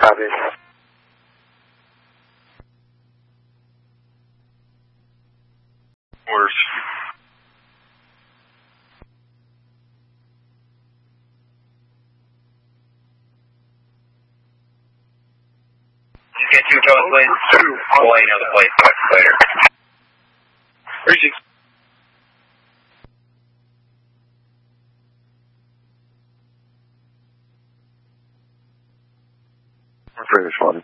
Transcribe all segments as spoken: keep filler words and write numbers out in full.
Copy. Orders. You get two total plates? Two. I'll let you know the plate later. Reaching. Pretty responding.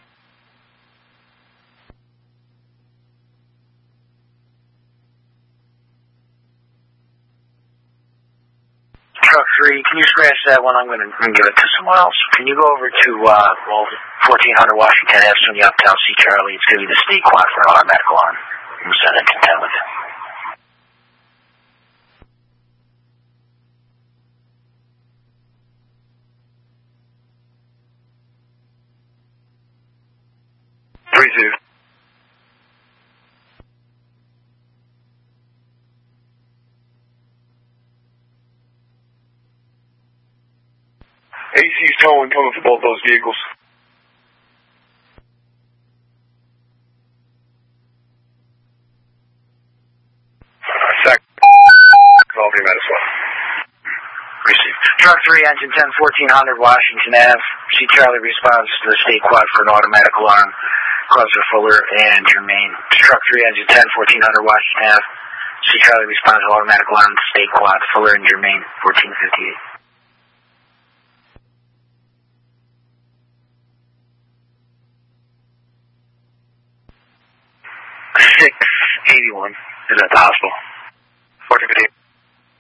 Truck three, can you scratch that one? I'm going to give it to someone else. Can you go over to, uh, well, fourteen hundred Washington Avenue, the Uptown C. Charlie? It's going to be the state quad for an automatic alarm. I'm send it to ten with it. Three two. A C's towing coming for both those vehicles. Sec. Call me as well. Received. Truck three, engine ten, fourteen hundred Washington Avenue. C. Charlie responds to the state quad for an automatic alarm. Cluster Fuller and Jermaine. Truck three, engine ten, fourteen hundred Washington Avenue. C. Charlie responds to automatic alarm to state quad. Fuller and Jermaine, fourteen fifty-eight. six eighty-one is at the hospital. fourteen fifty-eight.